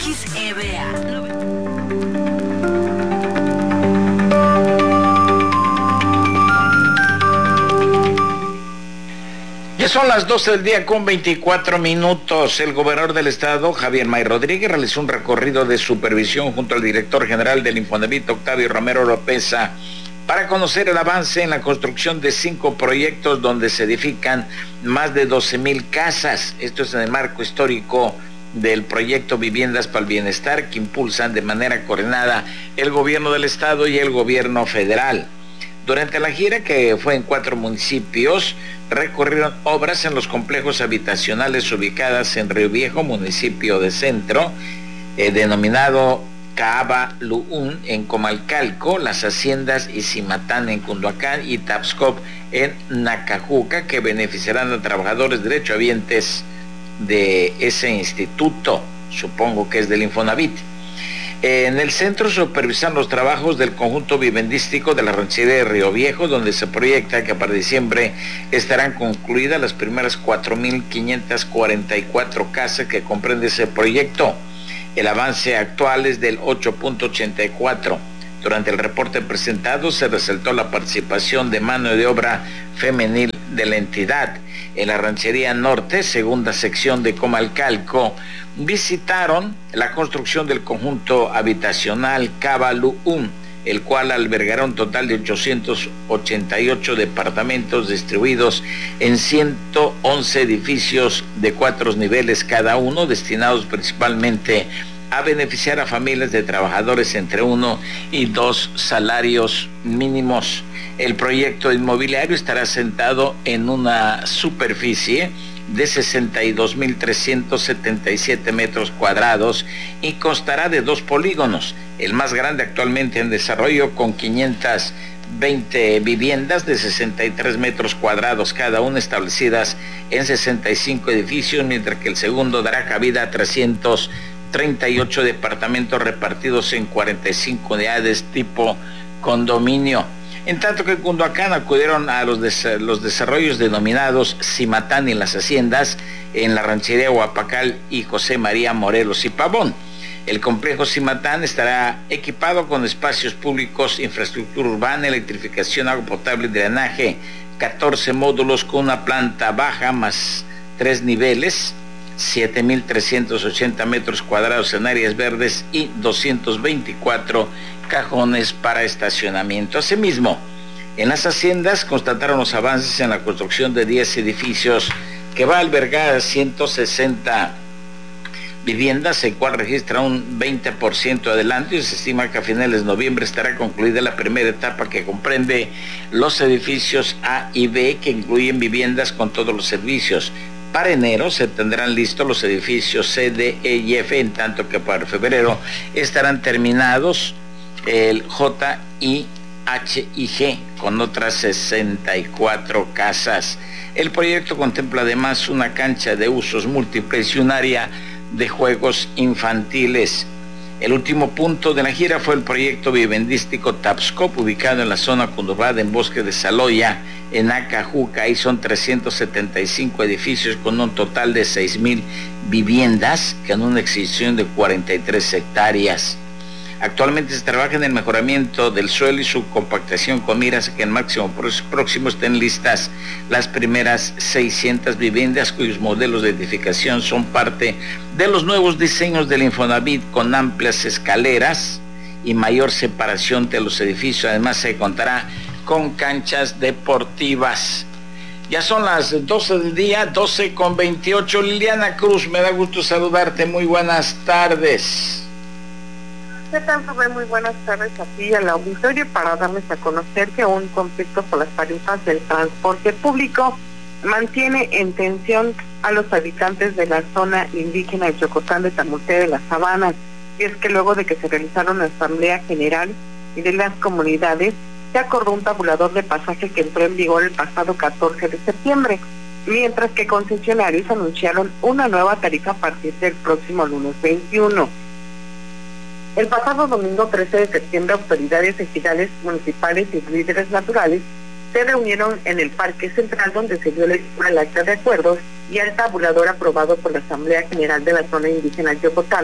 XEVA. Ya son las 12 del día con 24 minutos. El gobernador del estado, Javier May Rodríguez, realizó un recorrido de supervisión junto al director general del Infonavit, Octavio Romero Lopeza, para conocer el avance en la construcción de 5 proyectos donde se edifican más de 12,000 casas. Esto es en el marco histórico del proyecto Viviendas para el Bienestar, que impulsan de manera coordinada el gobierno del estado y el gobierno federal. Durante la gira, que fue en 4 municipios, recorrieron obras en los complejos habitacionales ubicadas en Río Viejo, municipio de Centro, denominado Caaba Luún en Comalcalco, Las Haciendas y Cimatán en Cunduacán y Tapscop en Nacajuca, que beneficiarán a trabajadores derechohabientes de ese instituto, supongo que es del Infonavit. En el centro supervisan los trabajos del conjunto vivendístico de la ranchería de Río Viejo, donde se proyecta que para diciembre estarán concluidas las primeras 4,544 casas que comprende ese proyecto. El avance actual es del 8.84. Durante el reporte presentado se resaltó la participación de mano de obra femenil de la entidad. En la ranchería norte, segunda sección de Comalcalco, visitaron la construcción del conjunto habitacional Caaba Luún, el cual albergará un total de 888 departamentos distribuidos en 111 edificios de 4 niveles cada uno, destinados principalmente a beneficiar a familias de trabajadores entre 1 y 2 salarios mínimos. El proyecto inmobiliario estará asentado en una superficie de 62,377 metros cuadrados y constará de 2 polígonos, el más grande actualmente en desarrollo, con 520 viviendas de 63 metros cuadrados cada una, establecidas en 65 edificios, mientras que el segundo dará cabida a 338 departamentos repartidos en 45 unidades tipo condominio. En tanto que en Cunduacán acudieron a los desarrollos denominados Cimatán y Las Haciendas, en la ranchería Huapacal y José María Morelos y Pavón. El complejo Cimatán estará equipado con espacios públicos, infraestructura urbana, electrificación, agua potable y drenaje, 14 módulos con una planta baja más 3 niveles, 7,380 metros cuadrados en áreas verdes y 224 cajones para estacionamiento. Asimismo, en Las Haciendas constataron los avances en la construcción de 10 edificios que va a albergar 160 viviendas, el cual registra un 20% adelanto, y se estima que a finales de noviembre estará concluida la primera etapa, que comprende los edificios A y B, que incluyen viviendas con todos los servicios. Para enero se tendrán listos los edificios C, D, E y F, en tanto que para febrero estarán terminados el J, I, H y G, con otras 64 casas. El proyecto contempla además una cancha de usos múltiples y un área de juegos infantiles. El último punto de la gira fue el proyecto vivendístico Tapscop, ubicado en la zona conurbada en Bosque de Saloya, en Nacajuca. Ahí son 375 edificios con un total de 6,000 viviendas, con una extensión de 43 hectáreas. Actualmente se trabaja en el mejoramiento del suelo y su compactación, con miras a que en máximo próximo estén listas las primeras 600 viviendas, cuyos modelos de edificación son parte de los nuevos diseños del Infonavit, con amplias escaleras y mayor separación de los edificios. Además se contará con canchas deportivas. Ya son las 12 del día, 12:28. Liliana Cruz, me da gusto saludarte. Muy buenas tardes. ¿Qué tal, Rubén? Muy buenas tardes a ti y al auditorio, para darles a conocer que un conflicto por las tarifas del transporte público mantiene en tensión a los habitantes de la zona indígena de Chocotán de Tamulté de las Sabanas. Y es que luego de que se realizara una asamblea general y de las comunidades, se acordó un tabulador de pasaje que entró en vigor el pasado 14 de septiembre, mientras que concesionarios anunciaron una nueva tarifa a partir del próximo lunes 21. El pasado domingo 13 de septiembre, autoridades ejidales municipales y líderes naturales se reunieron en el Parque Central, donde se dio lectura al acta de acuerdos y al tabulador aprobado por la Asamblea General de la Zona Indígena Yocotán,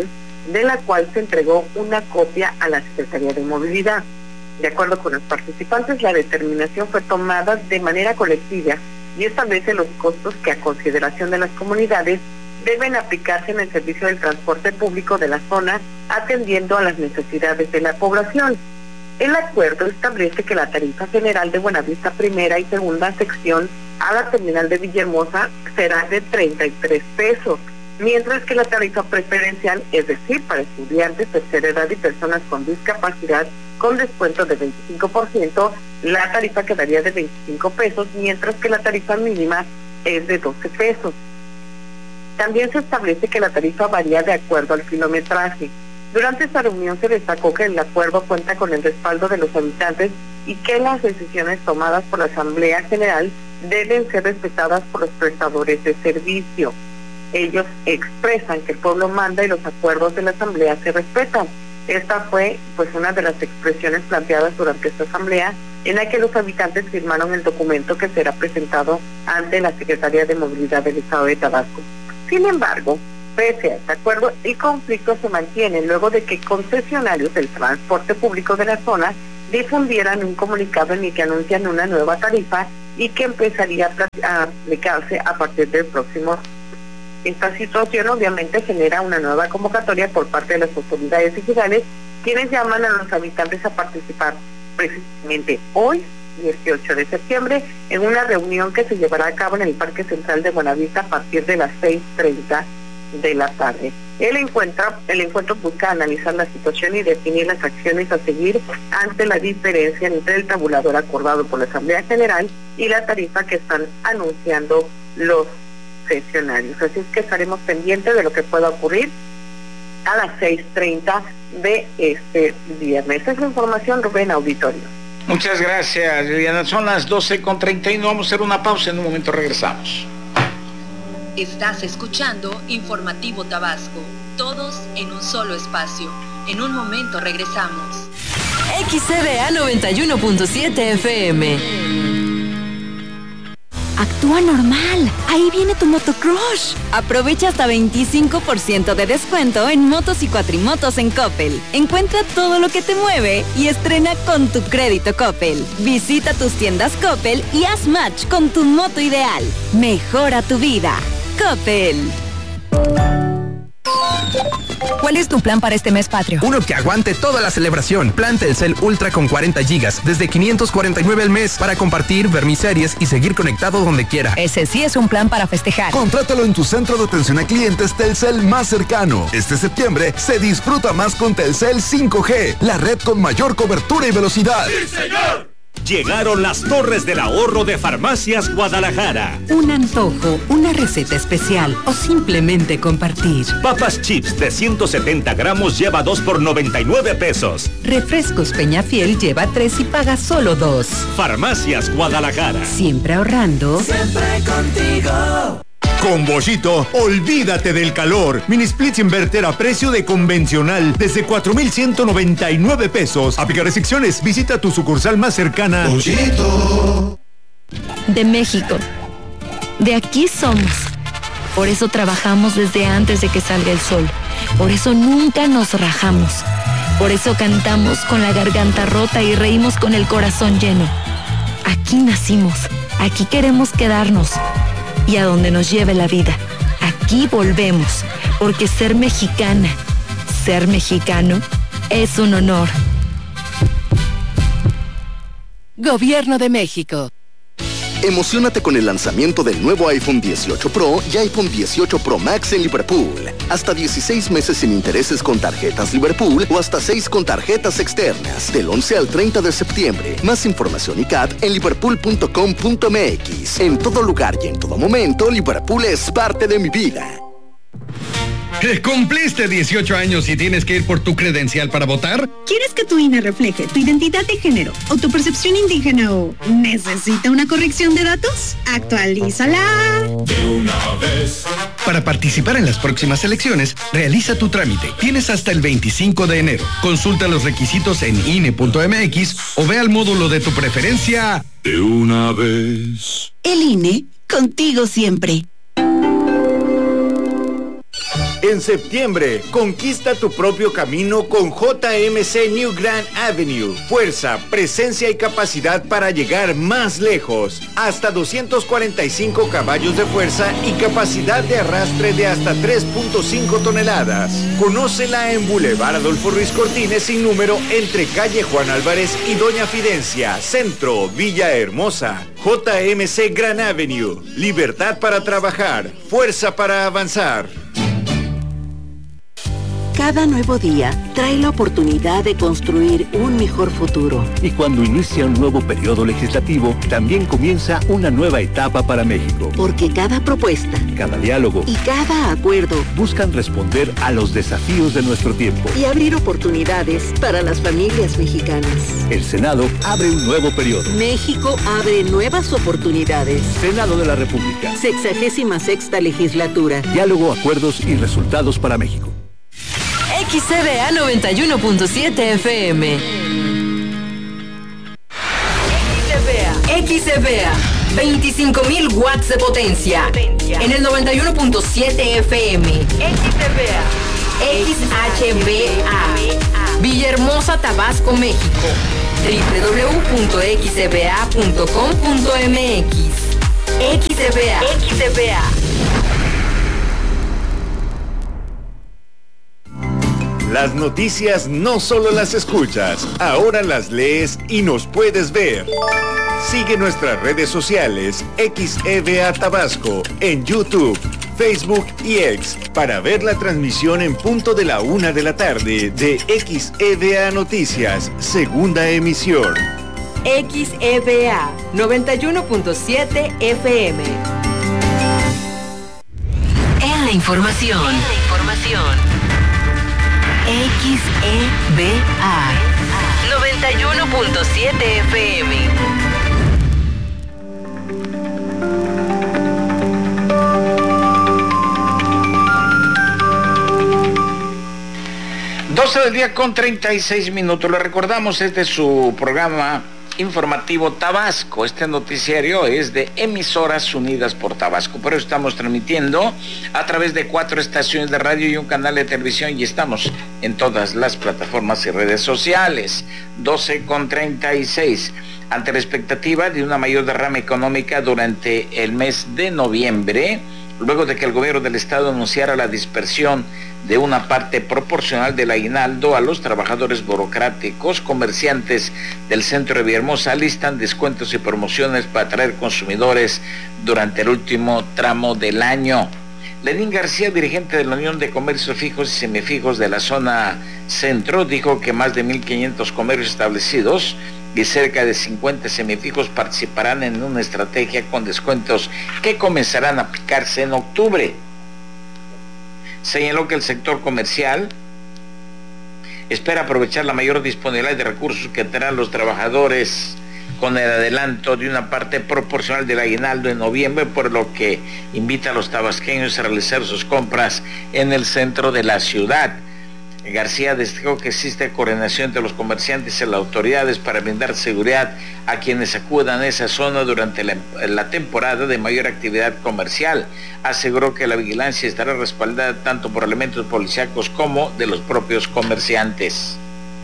de la cual se entregó una copia a la Secretaría de Movilidad. De acuerdo con los participantes, la determinación fue tomada de manera colectiva y establece los costos que, a consideración de las comunidades, deben aplicarse en el servicio del transporte público de la zona, atendiendo a las necesidades de la población. El acuerdo establece que la tarifa general de Buenavista Primera y Segunda Sección a la terminal de Villahermosa será de 33 pesos, mientras que la tarifa preferencial, es decir, para estudiantes, tercera edad y personas con discapacidad, con descuento de 25%, la tarifa quedaría de 25 pesos, mientras que la tarifa mínima es de 12 pesos. También se establece que la tarifa varía de acuerdo al kilometraje. Durante esta reunión se destacó que el acuerdo cuenta con el respaldo de los habitantes y que las decisiones tomadas por la Asamblea General deben ser respetadas por los prestadores de servicio. Ellos expresan que el pueblo manda y los acuerdos de la Asamblea se respetan. Esta fue una de las expresiones planteadas durante esta asamblea, en la que los habitantes firmaron el documento que será presentado ante la Secretaría de Movilidad del Estado de Tabasco. Sin embargo, pese a este acuerdo, el conflicto se mantiene luego de que concesionarios del transporte público de la zona difundieran un comunicado en el que anuncian una nueva tarifa y que empezaría a aplicarse a partir del próximo. Esta situación obviamente genera una nueva convocatoria por parte de las autoridades digitales, quienes llaman a los habitantes a participar precisamente hoy, 18 de septiembre, en una reunión que se llevará a cabo en el Parque Central de Buenavista a partir de las 6:30 de la tarde. El encuentro busca analizar la situación y definir las acciones a seguir ante la diferencia entre el tabulador acordado por la Asamblea General y la tarifa que están anunciando los sesionarios. Así es que estaremos pendientes de lo que pueda ocurrir a las 6:30 de este viernes. Esa es la información, Rubén, auditorio. Muchas gracias, Liliana. Son las 12:31. Vamos a hacer una pausa. En un momento regresamos. Estás escuchando Informativo Tabasco. Todos en un solo espacio. En un momento regresamos. XCDA 91.7 FM. Actúa normal. Ahí viene tu motocrush. Aprovecha hasta 25% de descuento en motos y cuatrimotos en Coppel. Encuentra todo lo que te mueve y estrena con tu crédito Coppel. Visita tus tiendas Coppel y haz match con tu moto ideal. Mejora tu vida. Coppel. ¿Cuál es tu plan para este mes patrio? Uno que aguante toda la celebración. Plan Telcel Ultra con 40 gigas, desde 549 al mes, para compartir, ver mis series y seguir conectado donde quiera. Ese sí es un plan para festejar. Contrátalo en tu centro de atención a clientes Telcel más cercano. Este septiembre se disfruta más con Telcel 5G, la red con mayor cobertura y velocidad. ¡Sí, señor! Llegaron las Torres del Ahorro de Farmacias Guadalajara. Un antojo, una receta especial o simplemente compartir. Papas chips de 170 gramos lleva 2 por 99 pesos. Refrescos Peñafiel lleva 3 y paga solo 2. Farmacias Guadalajara. Siempre ahorrando. Siempre contigo. Con Bollito, olvídate del calor. Mini splits inverter a precio de convencional desde 4,199 pesos. Aplica restricciones. Visita tu sucursal más cercana. Bollito. De México. De aquí somos. Por eso trabajamos desde antes de que salga el sol. Por eso nunca nos rajamos. Por eso cantamos con la garganta rota y reímos con el corazón lleno. Aquí nacimos. Aquí queremos quedarnos. Y a donde nos lleve la vida, aquí volvemos, porque ser mexicana, ser mexicano, es un honor. Gobierno de México. Emociónate con el lanzamiento del nuevo iPhone 18 Pro y iPhone 18 Pro Max en Liverpool. Hasta 16 meses sin intereses con tarjetas Liverpool o hasta 6 con tarjetas externas. Del 11 al 30 de septiembre. Más información y CAT en liverpool.com.mx. En todo lugar y en todo momento, Liverpool es parte de mi vida. ¿Cumpliste 18 años y tienes que ir por tu credencial para votar? ¿Quieres que tu INE refleje tu identidad de género o tu percepción indígena o necesita una corrección de datos? ¡Actualízala! De una vez. Para participar en las próximas elecciones, realiza tu trámite. Tienes hasta el 25 de enero. Consulta los requisitos en INE.mx o ve al módulo de tu preferencia. De una vez. El INE, contigo siempre. En septiembre, conquista tu propio camino con JMC New Grand Avenue. Fuerza, presencia y capacidad para llegar más lejos. Hasta 245 caballos de fuerza y capacidad de arrastre de hasta 3.5 toneladas. Conócela en Boulevard Adolfo Ruiz Cortines sin número entre calle Juan Álvarez y Doña Fidencia, Centro, Villahermosa. JMC Grand Avenue. Libertad para trabajar, fuerza para avanzar. Cada nuevo día trae la oportunidad de construir un mejor futuro. Y cuando inicia un nuevo periodo legislativo, también comienza una nueva etapa para México. Porque cada propuesta, cada diálogo y cada acuerdo buscan responder a los desafíos de nuestro tiempo y abrir oportunidades para las familias mexicanas. El Senado abre un nuevo periodo. México abre nuevas oportunidades. Senado de la República. 66ª legislatura. Diálogo, acuerdos y resultados para México. XCBA 91.7 FM. XCBA 25.000 watts de potencia en el 91.7 FM. XHBA Villahermosa, Tabasco, México. www.xcba.com.mx. XCBA. Las noticias no solo las escuchas, ahora las lees y nos puedes ver. Sigue nuestras redes sociales XEBA Tabasco en YouTube, Facebook y X para ver la transmisión en punto de la 1 de la tarde de XEBA Noticias, segunda emisión. XEBA 91.7 FM. En la información. XEBA 91.7 FM. Del día con 36 minutos. Le recordamos, este es su programa informativo Tabasco. Este noticiario es de Emisoras Unidas por Tabasco, pero estamos transmitiendo a través de 4 estaciones de radio y un canal de televisión y estamos en todas las plataformas y redes sociales. 12:36. Ante la expectativa de una mayor derrama económica durante el mes de noviembre, luego de que el gobierno del estado anunciara la dispersión de una parte proporcional del aguinaldo a los trabajadores burocráticos, comerciantes del centro de Villahermosa listan descuentos y promociones para atraer consumidores durante el último tramo del año. Lenín García, dirigente de la Unión de Comercios Fijos y Semifijos de la zona centro, dijo que más de 1,500 comercios establecidos y cerca de 50 semifijos participarán en una estrategia con descuentos que comenzarán a aplicarse en octubre. Señaló que el sector comercial espera aprovechar la mayor disponibilidad de recursos que tendrán los trabajadores con el adelanto de una parte proporcional del aguinaldo en noviembre, por lo que invita a los tabasqueños a realizar sus compras en el centro de la ciudad. García destacó que existe coordinación entre los comerciantes y las autoridades para brindar seguridad a quienes acudan a esa zona durante la temporada de mayor actividad comercial. Aseguró que la vigilancia estará respaldada tanto por elementos policíacos como de los propios comerciantes.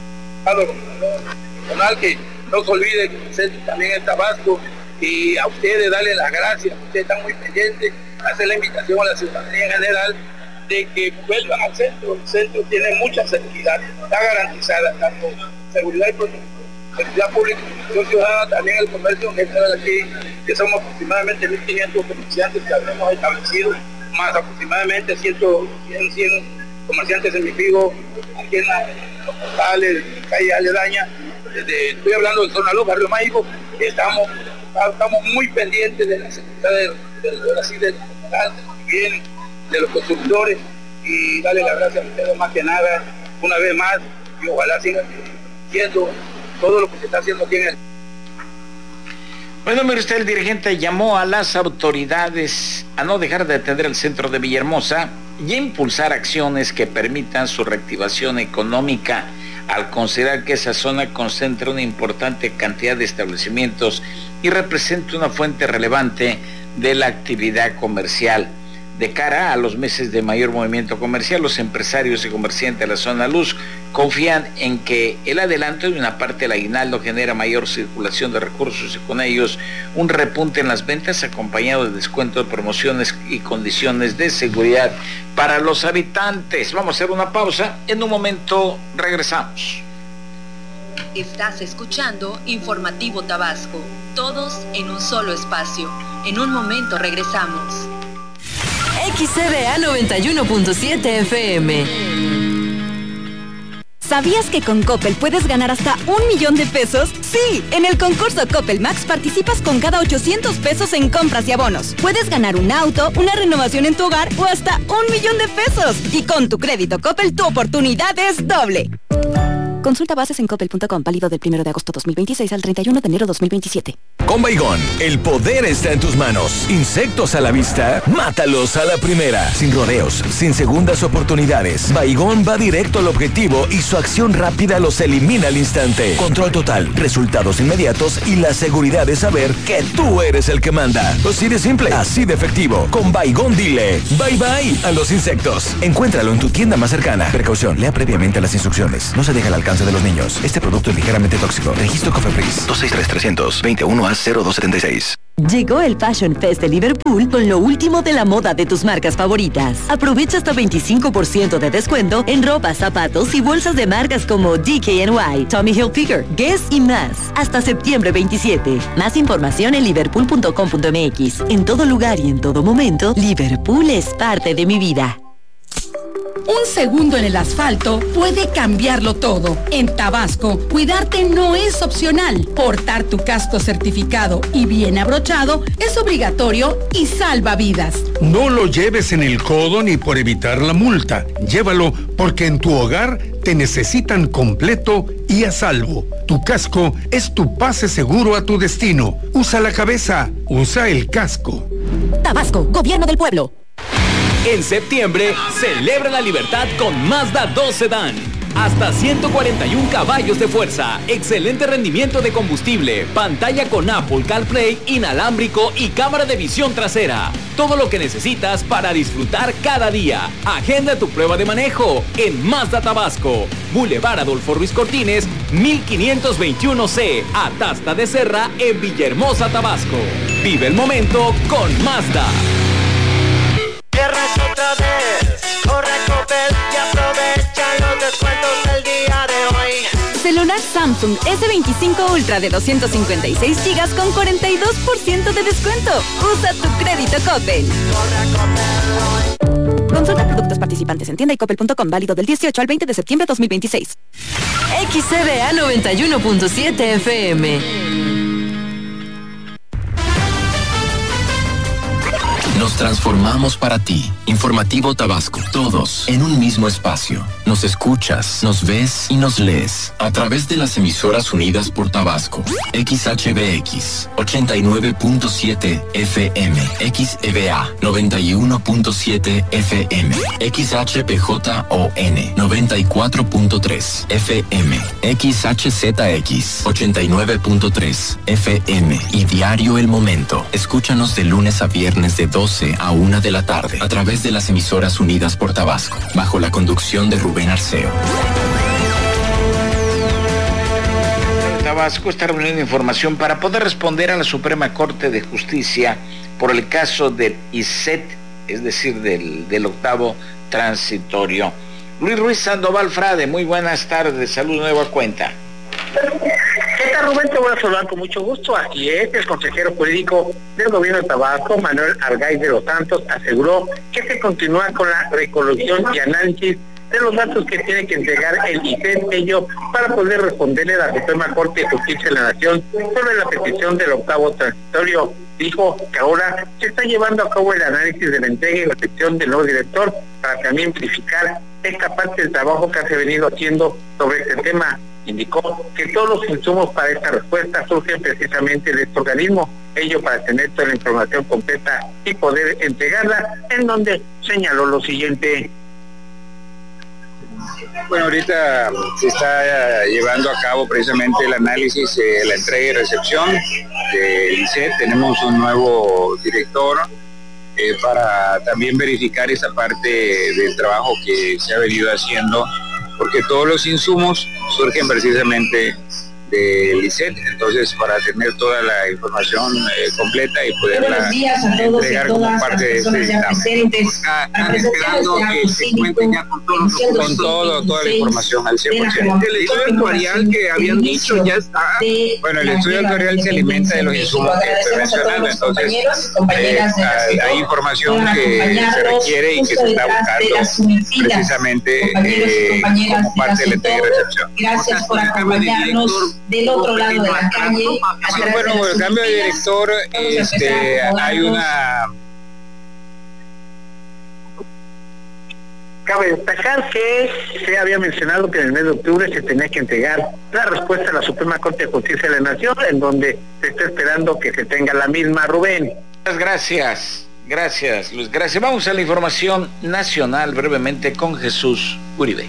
Que no se olvide que usted también es Tabasco y a ustedes darle las gracias, ustedes están muy pendientes, hacer la invitación a la ciudadanía en general de que vuelvan al centro. El centro tiene mucha seguridad, está garantizada tanto seguridad y protección, seguridad pública y protección ciudadana, también el comercio que está aquí, que somos aproximadamente 1,500 comerciantes que habíamos establecido, más aproximadamente 100 comerciantes semifijos aquí en los portales, calle aledaña. Estoy hablando de Zona Luz, Barrio Mágico. Estamos muy pendientes de la seguridad de los consumidores y darle las gracias a ustedes más que nada, una vez más, y ojalá sigan viendo todo lo que se está haciendo aquí en el... Bueno, mire usted, el dirigente llamó a las autoridades a no dejar de atender el centro de Villahermosa y a impulsar acciones que permitan su reactivación económica, al considerar que esa zona concentra una importante cantidad de establecimientos y representa una fuente relevante de la actividad comercial. De cara a los meses de mayor movimiento comercial, los empresarios y comerciantes de la zona luz confían en que el adelanto de una parte del aguinaldo genera mayor circulación de recursos y con ellos un repunte en las ventas acompañado de descuentos, promociones y condiciones de seguridad para los habitantes. Vamos a hacer una pausa, en un momento regresamos. Estás escuchando Informativo Tabasco, todos en un solo espacio. En un momento regresamos. XCDA 91.7 FM. ¿Sabías que con Coppel puedes ganar hasta 1 millón de pesos? Sí, en el concurso Coppel Max participas con cada 800 pesos en compras y abonos. Puedes ganar un auto, una renovación en tu hogar o hasta 1 millón de pesos. Y con tu crédito Coppel tu oportunidad es doble. Consulta bases en coppel.com, válido del 1 de agosto 2026 al 31 de enero 2027. Con Baygon, el poder está en tus manos. Insectos a la vista, mátalos a la primera. Sin rodeos, sin segundas oportunidades. Baygon va directo al objetivo y su acción rápida los elimina al instante. Control total, resultados inmediatos y la seguridad de saber que tú eres el que manda. Así de simple, así de efectivo. Con Baygon dile bye bye a los insectos. Encuéntralo en tu tienda más cercana. Precaución, lea previamente las instrucciones. No se deja al alcance de los niños. Este producto es ligeramente tóxico. Registro Cofepris 263-300-21A0276. Llegó el Fashion Fest de Liverpool con lo último de la moda de tus marcas favoritas. Aprovecha hasta 25% de descuento en ropa, zapatos y bolsas de marcas como DKNY, Tommy Hilfiger, Guess y más. Hasta septiembre 27. Más información en liverpool.com.mx. En todo lugar y en todo momento, Liverpool es parte de mi vida. Un segundo en el asfalto puede cambiarlo todo. En Tabasco, cuidarte no es opcional. Portar tu casco certificado y bien abrochado es obligatorio y salva vidas. No lo lleves en el codo ni por evitar la multa. Llévalo porque en tu hogar te necesitan completo y a salvo. Tu casco es tu pase seguro a tu destino. Usa la cabeza, usa el casco. Tabasco, Gobierno del Pueblo. En septiembre, celebra la libertad con Mazda 2 Sedán. Hasta 141 caballos de fuerza, excelente rendimiento de combustible, pantalla con Apple CarPlay inalámbrico y cámara de visión trasera. Todo lo que necesitas para disfrutar cada día. Agenda tu prueba de manejo en Mazda Tabasco. Boulevard Adolfo Ruiz Cortines, 1521C, Atasta de Serra, en Villahermosa, Tabasco. Vive el momento con Mazda. Viernes otra vez, corre a Coppel y aprovecha los descuentos del día de hoy. Celular Samsung S25 Ultra de 256 GB con 42% de descuento. Usa tu crédito Coppel. Consulta productos participantes en tienda y coppel.com, válido del 18 al 20 de septiembre de 2026. XCDA 91.7 FM. Nos transformamos para ti. Informativo Tabasco. Todos en un mismo espacio. Nos escuchas, nos ves y nos lees a través de las emisoras unidas por Tabasco. XHBX 89.7 FM, XEBA 91.7 FM, XHPJON 94.3 FM, XHZX 89.3 FM y Diario El Momento. Escúchanos de lunes a viernes de 12 a 1 de la tarde a través de las emisoras unidas por Tabasco, bajo la conducción de Rubén Arceo. Tabasco está reuniendo información para poder responder a la Suprema Corte de Justicia por el caso del ISET, es decir, del octavo transitorio. Luis Ruiz Sandoval Frade, muy buenas tardes, salud nueva cuenta. ¿Qué tal, Rubén? Te voy a saludar con mucho gusto. Así es, el consejero jurídico del gobierno de Tabasco, Manuel Argaiz de los Santos, aseguró que se continúa con la recolección y análisis de los datos que tiene que entregar el ISET, ello para poder responderle a la Suprema Corte de Justicia de la Nación sobre la petición del octavo transitorio. Dijo que ahora se está llevando a cabo el análisis de la entrega y recepción del nuevo director para también verificar esta parte del trabajo que se ha venido haciendo sobre este tema. Indicó que todos los insumos para esta respuesta surgen precisamente de este organismo, ello para tener toda la información completa y poder entregarla, en donde señaló lo siguiente. Bueno, ahorita se está llevando a cabo precisamente el análisis, la entrega y recepción del ISET. Tenemos un nuevo director para también verificar esa parte del trabajo que se ha venido haciendo, porque todos los insumos surgen precisamente del ICET, entonces para tener toda la información completa y poderla entregar como parte de este dictamen. Están esperando que se cuenten ya con toda la información al 100%. El estudio actuarial que habían dicho ya está. Bueno, el estudio actuarial se alimenta de los insumos que estoy mencionando, entonces hay información que se requiere y que se está buscando precisamente como parte de la entrega y recepción. Gracias por acompañarnos del otro lado de la calle. Bueno, por el cambio de director, hay una... Cabe destacar que se había mencionado que en el mes de octubre se tenía que entregar la respuesta a la Suprema Corte de Justicia de la Nación, en donde se está esperando que se tenga la misma, Rubén. Gracias, Luis. Gracias. Vamos a la información nacional brevemente con Jesús Uribe.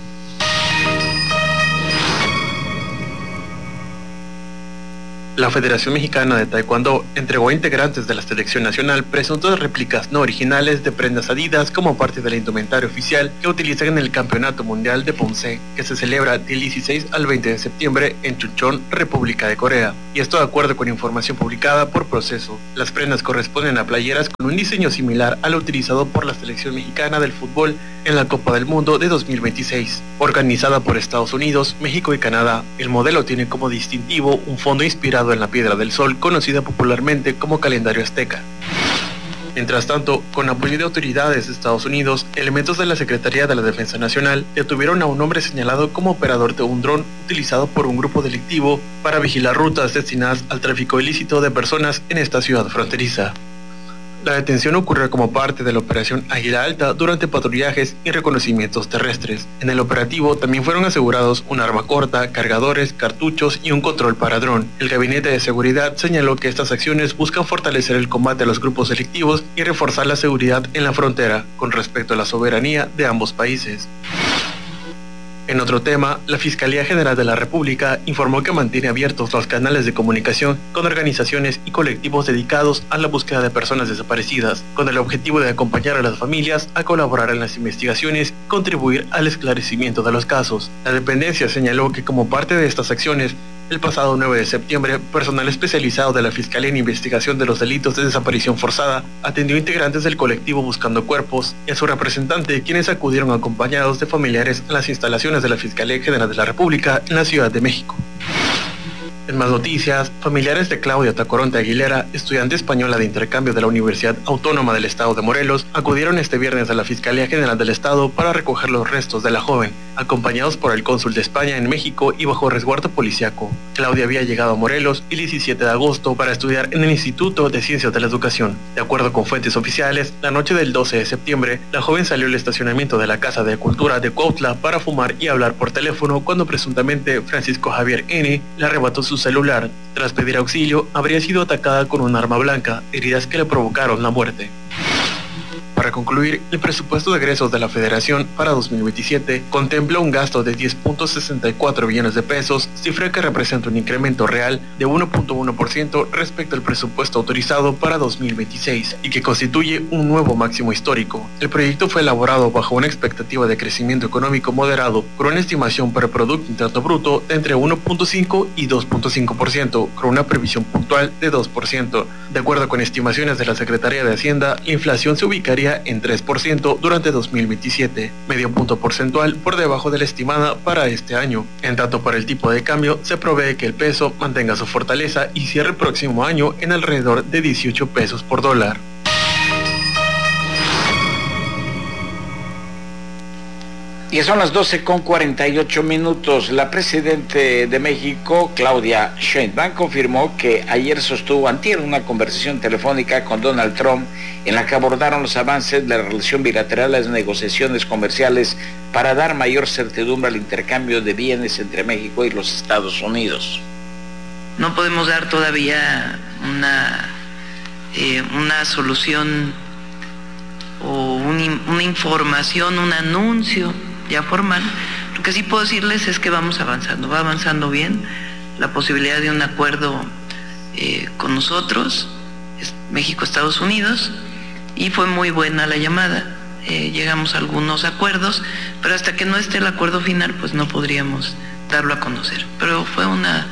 La Federación Mexicana de Taekwondo entregó a integrantes de la selección nacional presuntas réplicas no originales de prendas Adidas como parte del indumentario oficial que utilizan en el Campeonato Mundial de Ponce, que se celebra del 16 al 20 de septiembre en Chuncheon, República de Corea. Y esto de acuerdo con información publicada por Proceso. Las prendas corresponden a playeras con un diseño similar al utilizado por la selección mexicana del fútbol en la Copa del Mundo de 2026, organizada por Estados Unidos, México y Canadá. El modelo tiene como distintivo un fondo inspirado en la Piedra del Sol, conocida popularmente como calendario azteca. Mientras tanto, con apoyo de autoridades de Estados Unidos, elementos de la Secretaría de la Defensa Nacional detuvieron a un hombre señalado como operador de un dron utilizado por un grupo delictivo para vigilar rutas destinadas al tráfico ilícito de personas en esta ciudad fronteriza. La detención ocurrió como parte de la operación Águila Alta durante patrullajes y reconocimientos terrestres. En el operativo también fueron asegurados un arma corta, cargadores, cartuchos y un control para dron. El Gabinete de Seguridad señaló que estas acciones buscan fortalecer el combate a los grupos delictivos y reforzar la seguridad en la frontera con respecto a la soberanía de ambos países. En otro tema, la Fiscalía General de la República informó que mantiene abiertos los canales de comunicación con organizaciones y colectivos dedicados a la búsqueda de personas desaparecidas, con el objetivo de acompañar a las familias a colaborar en las investigaciones y contribuir al esclarecimiento de los casos. La dependencia señaló que como parte de estas acciones, el pasado 9 de septiembre, personal especializado de la Fiscalía en Investigación de los Delitos de Desaparición Forzada atendió integrantes del colectivo Buscando Cuerpos y a su representante, quienes acudieron acompañados de familiares a las instalaciones de la Fiscalía General de la República en la Ciudad de México. En más noticias, familiares de Claudia Tacoronte Aguilera, estudiante española de intercambio de la Universidad Autónoma del Estado de Morelos, acudieron este viernes a la Fiscalía General del Estado para recoger los restos de la joven, acompañados por el cónsul de España en México y bajo resguardo policiaco. Claudia había llegado a Morelos el 17 de agosto para estudiar en el Instituto de Ciencias de la Educación. De acuerdo con fuentes oficiales, la noche del 12 de septiembre, la joven salió al estacionamiento de la Casa de Cultura de Cuautla para fumar y hablar por teléfono cuando presuntamente Francisco Javier N. le arrebató su celular. Tras pedir auxilio, habría sido atacada con un arma blanca, heridas que le provocaron la muerte. Para concluir, el presupuesto de egresos de la Federación para 2027 contempla un gasto de 10.64 billones de pesos, cifra que representa un incremento real de 1.1% respecto al presupuesto autorizado para 2026 y que constituye un nuevo máximo histórico. El proyecto fue elaborado bajo una expectativa de crecimiento económico moderado, con una estimación para el Producto Interno Bruto de entre 1.5 y 2.5%, con una previsión puntual de 2%. De acuerdo con estimaciones de la Secretaría de Hacienda, la inflación se ubicaría en 3% durante 2027, medio punto porcentual por debajo de la estimada para este año. En tanto, para el tipo de cambio, se prevé que el peso mantenga su fortaleza y cierre el próximo año en alrededor de 18 pesos por dólar. Y son las 12:48. La presidenta de México, Claudia Sheinbaum, confirmó que ayer sostuvo antier una conversación telefónica con Donald Trump en la que abordaron los avances de la relación bilateral, las negociaciones comerciales para dar mayor certidumbre al intercambio de bienes entre México y los Estados Unidos. No podemos dar todavía una solución o una información, un anuncio ya formal. Lo que sí puedo decirles es que vamos avanzando, va avanzando bien la posibilidad de un acuerdo con nosotros, México, Estados Unidos, y fue muy buena la llamada. Llegamos a algunos acuerdos, pero hasta que no esté el acuerdo final, pues no podríamos darlo a conocer. Pero fue una...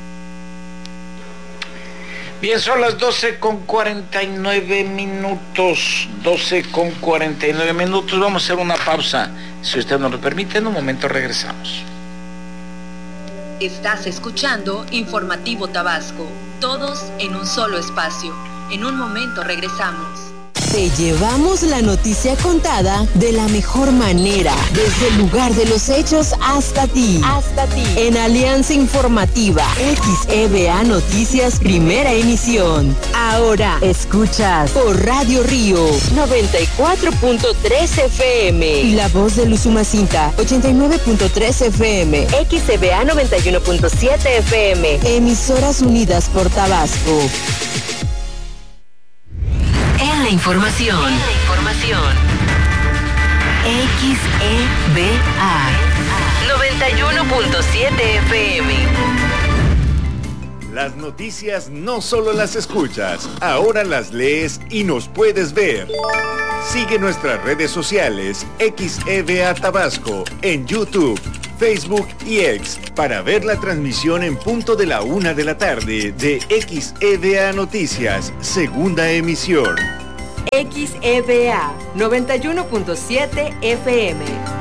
Bien, son las 12:49 minutos. 12:49 minutos. Vamos a hacer una pausa. Si usted nos lo permite, en un momento regresamos. Estás escuchando Informativo Tabasco. Todos en un solo espacio. En un momento regresamos. Te llevamos la noticia contada de la mejor manera, desde el lugar de los hechos hasta ti. En Alianza Informativa, XEVA Noticias, primera emisión. Ahora escuchas por Radio Río 94.3 FM y La Voz de Luzumacinta 89.3 FM, XEVA 91.7 FM. Emisoras unidas por Tabasco. En la información. XEVA 91.7 FM. Las noticias no solo las escuchas, ahora las lees y nos puedes ver. Sigue nuestras redes sociales XEVA Tabasco en YouTube, Facebook y X para ver la transmisión en punto de la 1 de la tarde de XEVA Noticias, segunda emisión. XEVA 91.7 FM.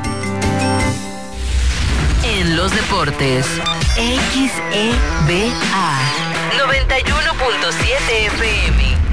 En los deportes, XEVA 91.7 FM.